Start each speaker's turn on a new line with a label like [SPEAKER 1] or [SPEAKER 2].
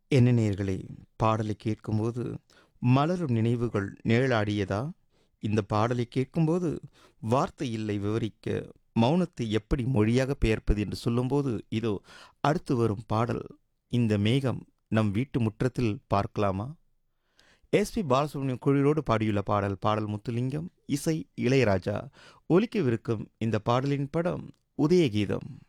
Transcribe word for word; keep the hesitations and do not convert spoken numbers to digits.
[SPEAKER 1] என்ன நேயர்களே, பாடலை கேட்கும்போது மலரும் நினைவுகள் நிழலாடியதா? இந்த பாடலை கேட்கும்போது வார்த்தை இல்லை விவரிக்க, மௌனத்தை எப்படி மொழியாக பெயர்ப்பது என்று சொல்லும்போது, இதோ அடுத்து வரும் பாடல். இந்த மேகம் நம் வீட்டு முற்றத்தில் பார்க்கலாமா? எஸ்பி பாலசுப்ரமணியம் குழுவினரோடு பாடியுள்ள பாடல். பாடல் முத்துலிங்கம், இசை இளையராஜா. ஒலிக்கவிருக்கும் இந்த பாடலின் படம் உதயகீதம்.